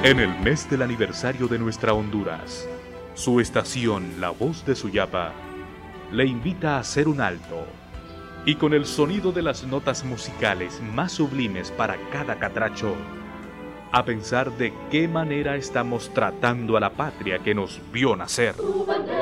En el mes del aniversario de nuestra Honduras, su estación La Voz de Suyapa le invita a hacer un alto y con el sonido de las notas musicales más sublimes para cada catracho, a pensar de qué manera estamos tratando a la patria que nos vio nacer.